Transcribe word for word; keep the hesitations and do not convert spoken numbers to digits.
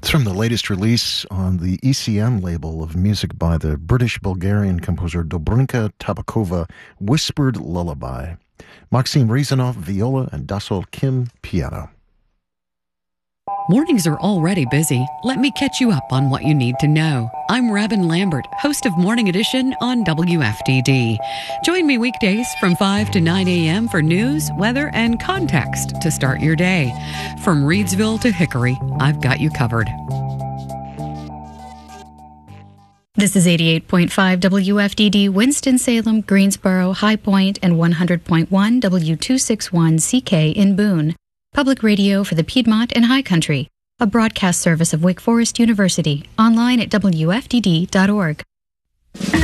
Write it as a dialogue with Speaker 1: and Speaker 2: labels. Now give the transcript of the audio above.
Speaker 1: It's from the latest release on the E C M label of music by the British-Bulgarian composer Dobrinka Tabakova, Whispered Lullaby. Maxim Rezanov, viola, and Dasol Kim, piano.
Speaker 2: Mornings are already busy. Let me catch you up on what you need to know. I'm Robin Lambert, host of Morning Edition on W F D D. Join me weekdays from five to nine a.m. for news, weather, and context to start your day. From Reedsville to Hickory, I've got you covered.
Speaker 3: This is eighty-eight point five W F D D, Winston-Salem, Greensboro, High Point, and one hundred point one W two sixty-one C K in Boone. Public radio for the Piedmont and High Country, a broadcast service of Wake Forest University, online at W F D D dot org.